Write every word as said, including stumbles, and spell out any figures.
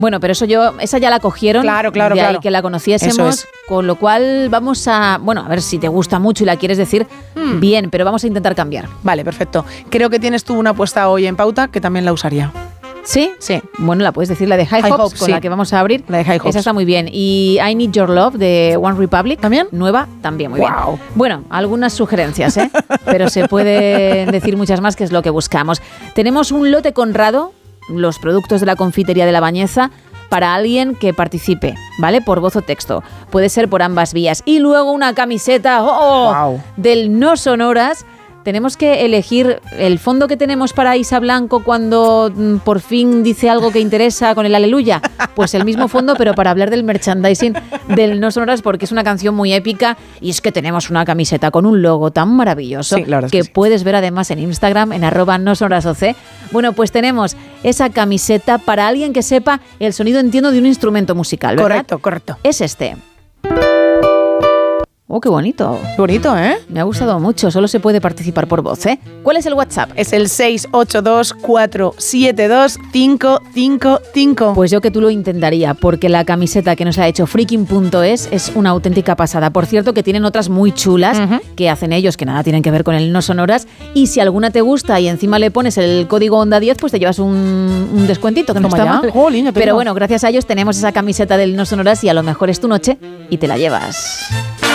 Bueno, pero eso yo, esa ya la cogieron. Claro, claro, de ahí claro. que la conociésemos. Es. Con lo cual vamos a, bueno, a ver si te gusta mucho y la quieres decir mm. bien, pero vamos a intentar cambiar. Vale, perfecto. Creo que tienes tú una puesta hoy en pauta que también la usaría. ¿Sí? Sí. Bueno, la puedes decir, la de High, High Hopes, Hopes, con sí. la que vamos a abrir. La de High Hopes. Esa está muy bien. Y I Need Your Love de One Republic. ¿También? Nueva, también, muy wow. bien. Bueno, algunas sugerencias, ¿eh? Pero se pueden decir muchas más, que es lo que buscamos. Tenemos un lote Conrado, los productos de la confitería de La Bañeza, para alguien que participe, ¿vale? Por voz o texto. Puede ser por ambas vías. Y luego una camiseta oh, wow. del No Sonoras. Tenemos que elegir el fondo que tenemos para Isa Blanco cuando mm, por fin dice algo que interesa con el Aleluya. Pues el mismo fondo, pero para hablar del merchandising del No Sonoras, porque es una canción muy épica y es que tenemos una camiseta con un logo tan maravilloso sí, que, que sí. puedes ver además en Instagram, en arroba no sonoras oc. Bueno, pues tenemos esa camiseta para alguien que sepa el sonido, entiendo, de un instrumento musical, ¿verdad? Correcto, correcto. Es este. Oh, qué bonito. Qué bonito, ¿eh? Me ha gustado mucho. Solo se puede participar por voz, ¿eh? ¿Cuál es el WhatsApp? Es el seis ocho dos, cuatro siete dos, cinco cinco cinco. Pues yo que tú lo intentaría, porque la camiseta que nos ha hecho freaking punto es es una auténtica pasada. Por cierto, que tienen otras muy chulas uh-huh. que hacen ellos, que nada tienen que ver con el No Sonoras. Y si alguna te gusta y encima le pones el código Onda diez, pues te llevas un, un descuentito, que no está mal. Oh, niña, pero bueno, gracias a ellos tenemos esa camiseta del No Sonoras y a lo mejor es tu noche y te la llevas.